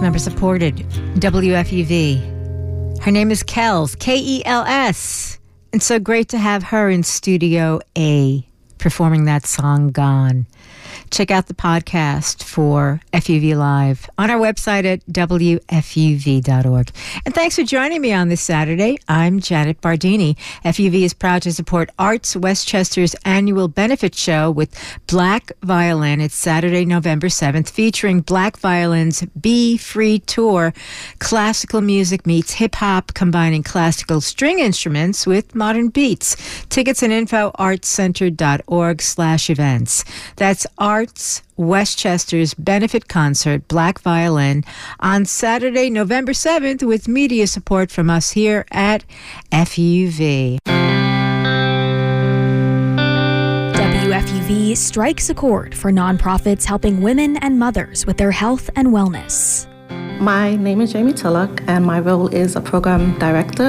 member supported WFUV. Her name is Kels, Kels. And so great to have her in Studio A performing that song, Gone. Check out the podcast for FUV Live on our website at WFUV.org. And thanks for joining me on this Saturday. I'm Janet Bardini. FUV is proud to support Arts Westchester's annual benefit show with Black Violin. It's Saturday, November 7th, featuring Black Violin's Be Free Tour. Classical music meets hip-hop, combining classical string instruments with modern beats. Tickets and info, artscenter.org/events. That's Arts Westchester's benefit concert, Black Violin, on Saturday, November 7th, with media support from us here at FUV. WFUV strikes a chord for nonprofits helping women and mothers with their health and wellness. My name is Jamie Tullock, and my role is a program director